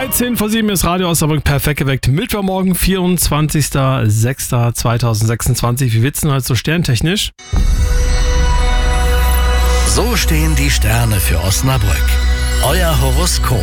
13 vor 7 ist Radio Osnabrück perfekt geweckt. Mittwochmorgen, 24.06.2026. Wie wird's denn heute so sterntechnisch? So stehen die Sterne für Osnabrück. Euer Horoskop.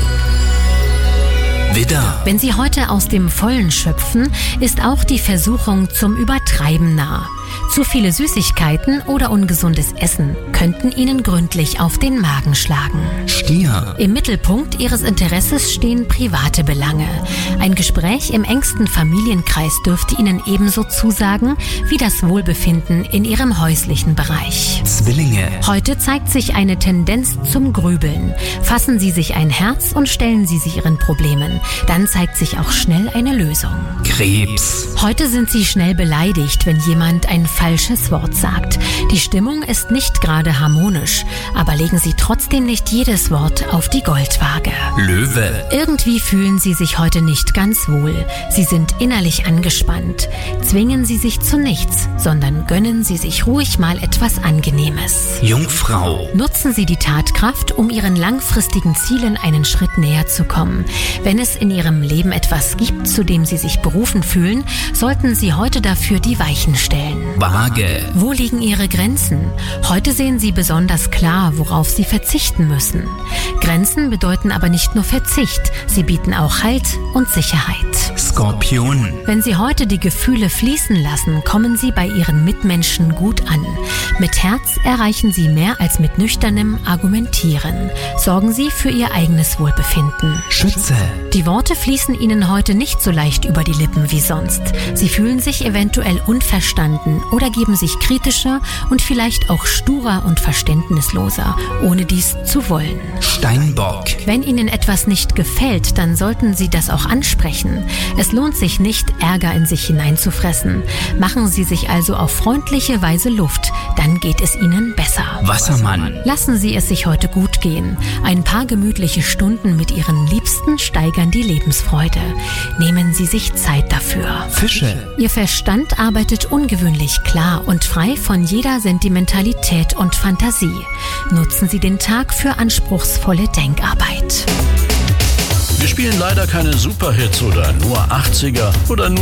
Widder. Wenn Sie heute aus dem Vollen schöpfen, ist auch die Versuchung zum Übertreiben nah. Zu viele Süßigkeiten oder ungesundes Essen könnten Ihnen gründlich auf den Magen schlagen. Stier. Im Mittelpunkt Ihres Interesses stehen private Belange. Ein Gespräch im engsten Familienkreis dürfte Ihnen ebenso zusagen wie das Wohlbefinden in Ihrem häuslichen Bereich. Zwillinge. Heute zeigt sich eine Tendenz zum Grübeln. Fassen Sie sich ein Herz und stellen Sie sich Ihren Problemen. Dann zeigt sich auch schnell eine Lösung. Krebs. Heute sind Sie schnell beleidigt, wenn jemand ein falsches Wort sagt. Die Stimmung ist nicht gerade harmonisch, aber legen Sie trotzdem nicht jedes Wort auf die Goldwaage. Löwe. Irgendwie fühlen Sie sich heute nicht ganz wohl. Sie sind innerlich angespannt. Zwingen Sie sich zu nichts, sondern gönnen Sie sich ruhig mal etwas Angenehmes. Jungfrau. Nutzen Sie die Tatkraft, um Ihren langfristigen Zielen einen Schritt näher zu kommen. Wenn es in Ihrem Leben etwas gibt, zu dem Sie sich berufen fühlen, sollten Sie heute dafür die Weichen stellen. Waage. Wo liegen Ihre Grenzen? Heute sehen Sie besonders klar, worauf Sie verzichten müssen. Grenzen bedeuten aber nicht nur Verzicht, sie bieten auch Halt und Sicherheit. Skorpion. Wenn Sie heute die Gefühle fließen lassen, kommen Sie bei Ihren Mitmenschen gut an. Mit Herz erreichen Sie mehr als mit nüchternem Argumentieren. Sorgen Sie für Ihr eigenes Wohlbefinden. Schütze. Die Worte fließen Ihnen heute nicht so leicht über die Lippen wie sonst. Sie fühlen sich eventuell unverstanden oder geben sich kritischer und vielleicht auch sturer und verständnisloser, ohne dies zu wollen. Steinbock. Wenn Ihnen etwas nicht gefällt, dann sollten Sie das auch ansprechen. Es lohnt sich nicht, Ärger in sich hineinzufressen. Machen Sie sich also auf freundliche Weise Luft, dann geht es Ihnen besser. Wassermann. Lassen Sie es sich heute gut gehen. Ein paar gemütliche Stunden mit Ihren Liebsten steigern die Lebensfreude. Nehmen Sie sich Zeit dafür. Fische. Ihr Verstand arbeitet ungewöhnlich klar und frei von jeder Sentimentalität und Fantasie. Nutzen Sie den Tag für anspruchsvolle Denkarbeit. Wir spielen leider keine Superhits oder nur 80er oder nur